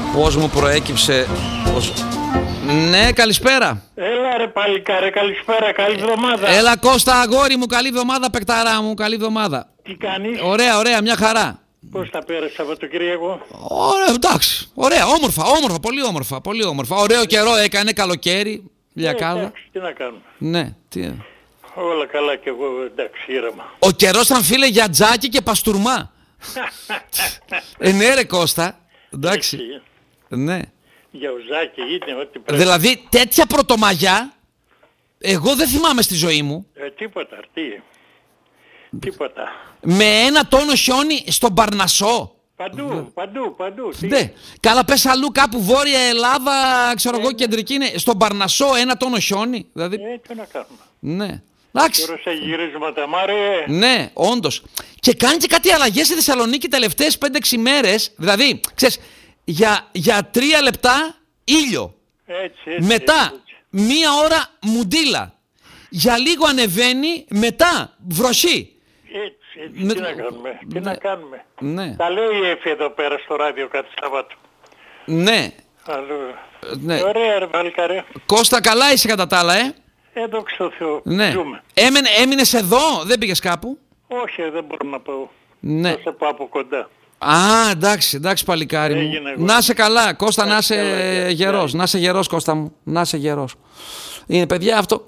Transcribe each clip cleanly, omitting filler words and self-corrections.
Πώς μου προέκυψε. Ναι, καλησπέρα. Έλα ρε παλικάρε, καλησπέρα, καλή εβδομάδα. Έλα Κώστα, αγόρι μου, καλή εβδομάδα, παικταρά μου, καλή εβδομάδα. Τι κάνεις? Ωραία, μια χαρά. Πώς τα πέρασε Σαββατοκύριακο? Ωραία, εντάξει, ωραία, όμορφα, πολύ όμορφα. Ωραίο καιρό έκανε, καλοκαίρι, λιακάδα. Εντάξει, τι να κάνουμε. Ναι, τι. Όλα καλά κι εγώ, εντάξει, ήρεμα. Ο καιρός ήταν, φίλε, για τζάκι και παστούρμα. Ναι ρε Κώστα, εντάξει. Εσύ, Ναι. για ουζάκι είναι ό,τι πρέπει. Δηλαδή τέτοια πρωτομαγιά εγώ δεν θυμάμαι στη ζωή μου. Τίποτα, τι. Τίποτα. Με 1 τόνο χιόνι στον Παρνασσό. Παντού. Τι? Ναι. Καλά, πες αλλού κάπου Βόρεια Ελλάδα, ξέρω εγώ, κεντρική είναι. Στον Παρνασσό 1 τόνο χιόνι. Δηλαδή. Τι να κάνουμε. Ναι. Εντάξει. Τώρα σε γυρίσματα, μάρε. Ναι, όντως. Και κάνει και κάτι αλλαγές στη Θεσσαλονίκη τελευταίες 5-6 μέρες. Δηλαδή, ξέρεις, για 3 λεπτά ήλιο. Έτσι. Μετά, 1 ώρα μουντίλα. Για λίγο ανεβαίνει, μετά βροχή. Έτσι. Τι να κάνουμε. Ναι. Τα λέει η Εφη εδώ πέρα στο ράδιο κάτι Σαββάτου. Ναι. Ναι. Ωραία ρε παλικάρε. Κώστα, καλά είσαι κατά τα άλλα, Δόξα τω Θεώ. Ναι. Ζούμε. Έμεινες εδώ, δεν πήγες κάπου? Όχι, δεν μπορώ να πω. Ναι. Θα σε πάω από κοντά. Α, εντάξει παλικάρι μου. Να είσαι καλά, Κώστα, να είσαι γερός. Να είσαι γερός, Κώστα μου. Να είσαι γερός. Είναι, παιδιά, αυτό.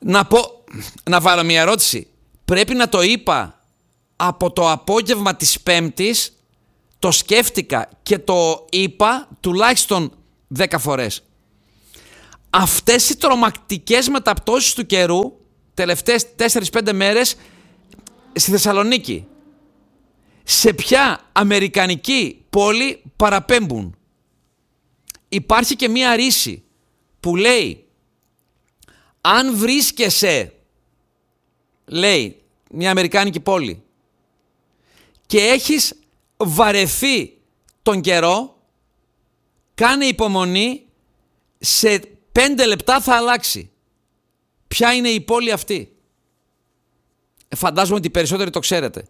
Να βάλω μια ερώτηση. Πρέπει να το είπα από το απόγευμα της Πέμπτης, το σκέφτηκα και το είπα τουλάχιστον 10 φορές. Αυτές οι τρομακτικές μεταπτώσεις του καιρού, τελευταίες 4-5 μέρες, στη Θεσσαλονίκη, σε ποια αμερικανική πόλη παραπέμπουν? Υπάρχει και μία ρίση που λέει, αν βρίσκεσαι, λέει, μια αμερικάνικη πόλη, και έχεις βαρεθεί τον καιρό, κάνε υπομονή, σε 5 λεπτά θα αλλάξει. Ποια είναι η πόλη αυτή? Φαντάζομαι ότι οι περισσότεροι το ξέρετε.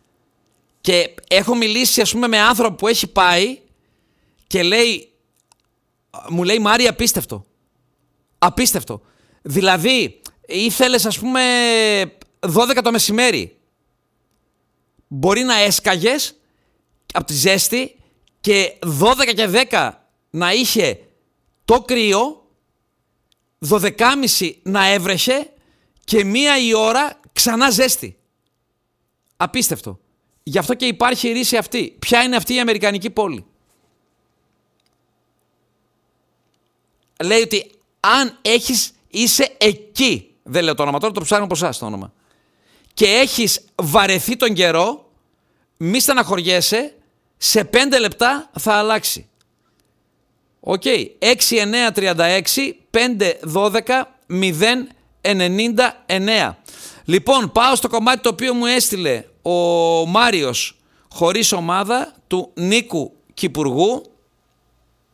Και έχω μιλήσει, ας πούμε, με άνθρωπο που έχει πάει και μου λέει, Μάρη, απίστευτο. Δηλαδή, ήθελες, ας πούμε, 12 το μεσημέρι. Μπορεί να έσκαγες από τη ζέστη και 12 και 10 να είχε το κρύο, 12.30 να έβρεχε και 1 η ώρα ξανά ζέστη. Απίστευτο. Γι' αυτό και υπάρχει η ρίση αυτή. Ποια είναι αυτή η αμερικανική πόλη? Λέει ότι αν είσαι εκεί, δεν λέω το όνομα τώρα, το ψάχνω από εσάς το όνομα, και έχεις βαρεθεί τον καιρό, μη στεναχωριέσαι, σε 5 λεπτά θα αλλάξει. Οκ. 6-9-36-5-12-0-99. Λοιπόν, πάω στο κομμάτι το οποίο μου έστειλε ο Μάριος, χωρίς ομάδα, του Νίκου Κυπουργού.